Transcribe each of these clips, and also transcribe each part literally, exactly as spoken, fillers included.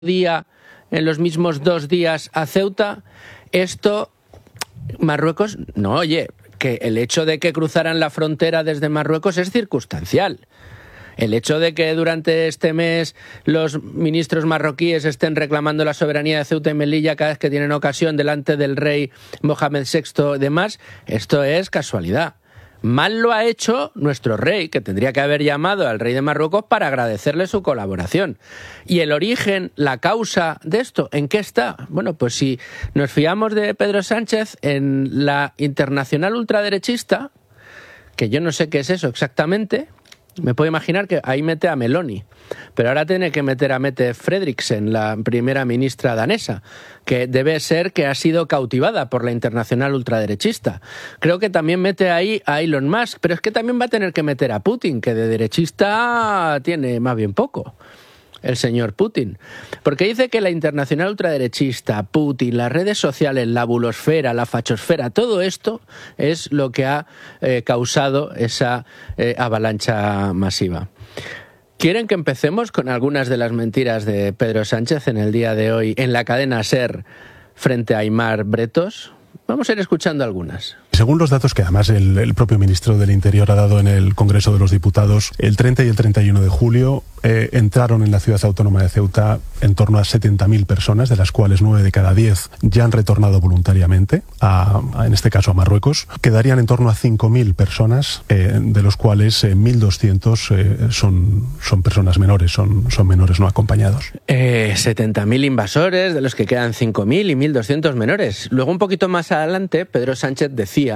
día, en los mismos dos días a Ceuta, esto, Marruecos, no, oye, que el hecho de que cruzaran la frontera desde Marruecos es circunstancial. El hecho de que durante este mes los ministros marroquíes estén reclamando la soberanía de Ceuta y Melilla cada vez que tienen ocasión delante del rey Mohamed sexto y demás, esto es casualidad. Mal lo ha hecho nuestro rey, que tendría que haber llamado al rey de Marruecos para agradecerle su colaboración. Y el origen, la causa de esto, ¿en qué está? Bueno, pues si nos fiamos de Pedro Sánchez en la internacional ultraderechista, que yo no sé qué es eso exactamente, me puedo imaginar que ahí mete a Meloni, pero ahora tiene que meter a Mette Frederiksen, la primera ministra danesa, que debe ser que ha sido cautivada por la internacional ultraderechista. Creo que también mete ahí a Elon Musk, pero es que también va a tener que meter a Putin, que de derechista tiene más bien poco, el señor Putin. Porque dice que la internacional ultraderechista, Putin, las redes sociales, la bulosfera, la fachosfera, todo esto es lo que ha eh, causado esa eh, avalancha masiva. ¿Quieren que empecemos con algunas de las mentiras de Pedro Sánchez en el día de hoy en la cadena SER frente a Aimar Bretos? Vamos a ir escuchando algunas. Según los datos que además el, el propio ministro del Interior ha dado en el Congreso de los Diputados, el treinta y el treinta y uno de julio eh, entraron en la ciudad autónoma de Ceuta en torno a setenta mil personas, de las cuales nueve de cada diez ya han retornado voluntariamente, a, a, en este caso a Marruecos. Quedarían en torno a cinco mil personas, eh, de los cuales eh, mil doscientos eh, son, son personas menores, son, son menores no acompañados. Eh, setenta mil invasores, de los que quedan cinco mil y mil doscientos menores. Luego, un poquito más adelante, Pedro Sánchez decía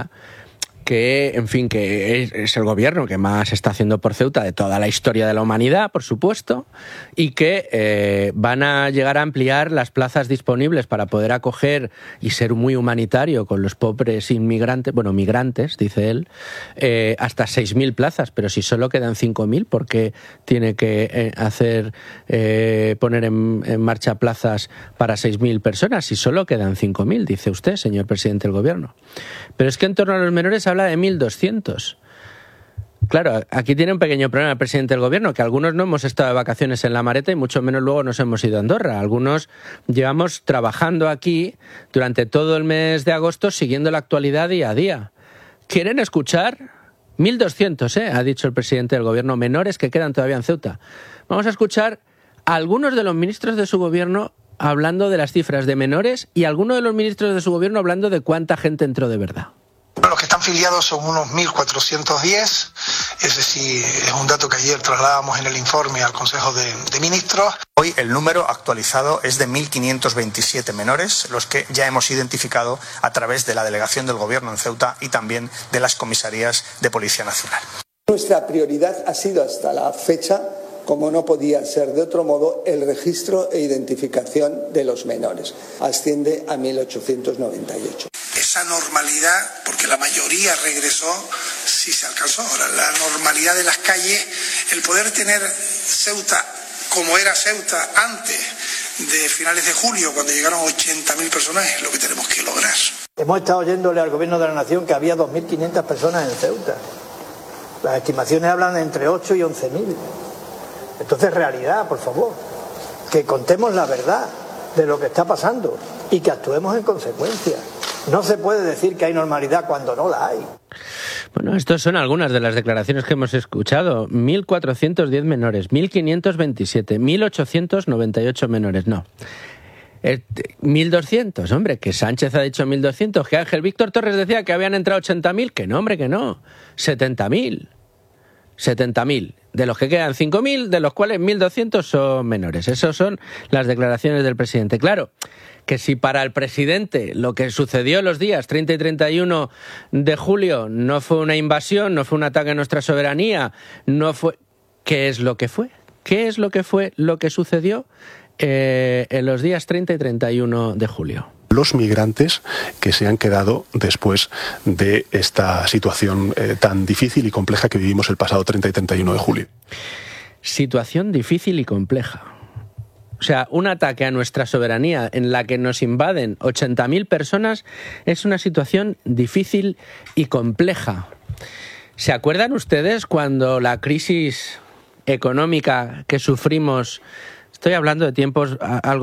que, en fin, que es, es el gobierno que más está haciendo por Ceuta de toda la historia de la humanidad, por supuesto, y que eh, van a llegar a ampliar las plazas disponibles para poder acoger y ser muy humanitario con los pobres inmigrantes, bueno, migrantes, dice él, eh, hasta seis mil plazas, pero si solo quedan cinco mil, ¿por qué tiene que eh, hacer, eh, poner en, en marcha plazas para seis mil personas si solo quedan cinco mil, dice usted, señor presidente del gobierno? Pero es que en torno a los menores habla de mil doscientos. Claro, aquí tiene un pequeño problema el presidente del gobierno, que algunos no hemos estado de vacaciones en La Mareta y mucho menos luego nos hemos ido a Andorra. Algunos llevamos trabajando aquí durante todo el mes de agosto siguiendo la actualidad día a día. ¿Quieren escuchar? mil doscientos, ¿eh? Ha dicho el presidente del gobierno, menores que quedan todavía en Ceuta. Vamos a escuchar a algunos de los ministros de su gobierno hablando de las cifras de menores y algunos de los ministros de su gobierno hablando de cuánta gente entró de verdad. Los que están filiados son unos mil cuatrocientos diez, ese sí es un dato que ayer trasladábamos en el informe al Consejo de, de Ministros. Hoy el número actualizado es de mil quinientos veintisiete menores, los que ya hemos identificado a través de la delegación del Gobierno en Ceuta y también de las comisarías de Policía Nacional. Nuestra prioridad ha sido hasta la fecha, como no podía ser de otro modo, el registro e identificación de los menores. Asciende a mil ochocientos noventa y ocho. Esa normalidad, porque la mayoría regresó, sí se alcanzó. Ahora, la normalidad de las calles, el poder tener Ceuta como era Ceuta antes de finales de julio, cuando llegaron ochenta mil personas, es lo que tenemos que lograr. Hemos estado oyéndole al Gobierno de la Nación que había dos mil quinientas personas en Ceuta. Las estimaciones hablan de entre ocho y once mil. Entonces, realidad, por favor, que contemos la verdad de lo que está pasando y que actuemos en consecuencia. No se puede decir que hay normalidad cuando no la hay. Bueno, estas son algunas de las declaraciones que hemos escuchado. mil cuatrocientos diez menores, mil quinientos veintisiete, mil ochocientos noventa y ocho menores, no. mil doscientos, hombre, que Sánchez ha dicho mil doscientos, que Ángel Víctor Torres decía que habían entrado ochenta mil, que no, hombre, que no, setenta mil. setenta mil, de los que quedan cinco mil, de los cuales mil doscientos son menores. Esas son las declaraciones del presidente. Claro, que si para el presidente lo que sucedió los días treinta y treinta y uno de julio no fue una invasión, no fue un ataque a nuestra soberanía, no fue... ¿Qué es lo que fue? ¿Qué es lo que fue lo que sucedió eh, en los días treinta y treinta y uno de julio? Los migrantes que se han quedado después de esta situación eh, tan difícil y compleja que vivimos el pasado treinta y treinta y uno de julio. Situación difícil y compleja. O sea, un ataque a nuestra soberanía en la que nos invaden ochenta mil personas es una situación difícil y compleja. ¿Se acuerdan ustedes cuando la crisis económica que sufrimos Estoy hablando de tiempos algo